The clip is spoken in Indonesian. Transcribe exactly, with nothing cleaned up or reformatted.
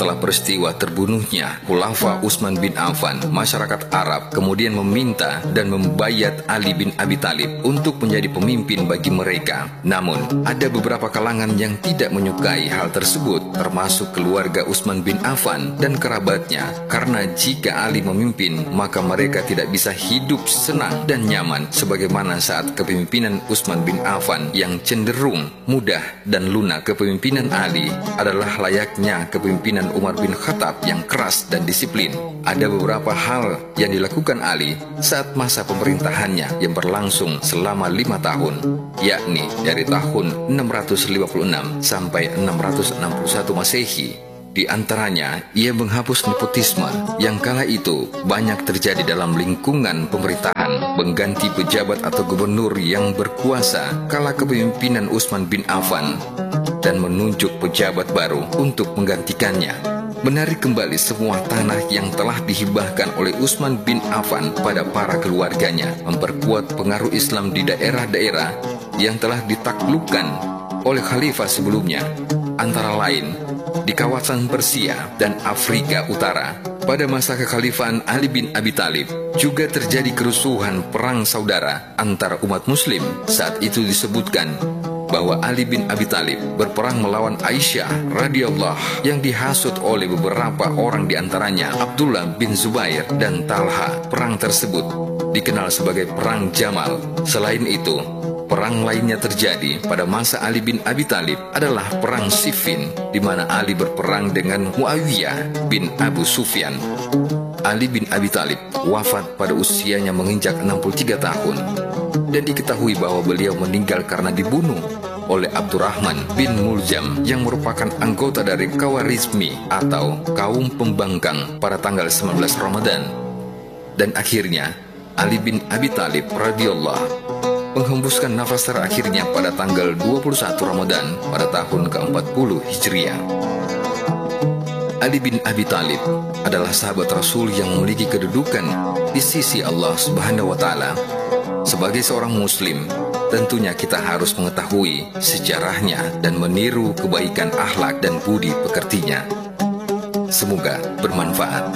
Setelah peristiwa terbunuhnya Khulafa Utsman bin Affan, masyarakat Arab kemudian meminta dan membayat Ali bin Abi Thalib untuk menjadi pemimpin bagi mereka. Namun, ada beberapa kalangan yang tidak menyukai hal tersebut, termasuk keluarga Utsman bin Affan dan kerabatnya, karena jika Ali memimpin, maka mereka tidak bisa hidup senang dan nyaman sebagaimana saat kepemimpinan Utsman bin Affan yang cenderung mudah dan lunak. Kepemimpinan Ali adalah layaknya kepemimpinan Umar bin Khattab yang keras dan disiplin. Ada beberapa hal yang dilakukan Ali saat masa pemerintahannya yang berlangsung selama lima tahun, yakni dari tahun enam ratus lima puluh enam sampai enam ratus enam puluh satu Masehi. Di antaranya, ia menghapus nepotisme yang kala itu banyak terjadi dalam lingkungan pemerintahan, mengganti pejabat atau gubernur yang berkuasa kala kepemimpinan Utsman bin Affan, dan menunjuk pejabat baru untuk menggantikannya, menarik kembali semua tanah yang telah dihibahkan oleh Utsman bin Affan pada para keluarganya, memperkuat pengaruh Islam di daerah-daerah yang telah ditaklukkan oleh khalifah sebelumnya, antara lain di kawasan Persia dan Afrika Utara. Pada masa kekhalifahan Ali bin Abi Thalib juga terjadi kerusuhan perang saudara antara umat muslim. Saat itu disebutkan bahwa Ali bin Abi Thalib berperang melawan Aisyah radhiyallahu yang dihasut oleh beberapa orang, diantaranya Abdullah bin Zubair dan Talha. Perang tersebut dikenal sebagai Perang Jamal. Selain itu, perang lainnya terjadi pada masa Ali bin Abi Thalib adalah Perang Siffin, di mana Ali berperang dengan Muawiyah bin Abu Sufyan. Ali bin Abi Thalib wafat pada usianya menginjak enam puluh tiga tahun, dan diketahui bahwa beliau meninggal karena dibunuh oleh Abdurrahman bin Muljam yang merupakan anggota dari Khawarizmi atau kaum pembangkang pada tanggal sembilan belas Ramadan. Dan akhirnya Ali bin Abi Thalib radhiyallahu menghembuskan nafas terakhirnya pada tanggal dua puluh satu Ramadan pada tahun ke empat puluh Hijriah. Ali bin Abi Thalib adalah sahabat Rasul yang memiliki kedudukan di sisi Allah Subhanahu wa Ta'ala. Sebagai seorang Muslim, tentunya kita harus mengetahui sejarahnya dan meniru kebaikan akhlak dan budi pekertinya. Semoga bermanfaat.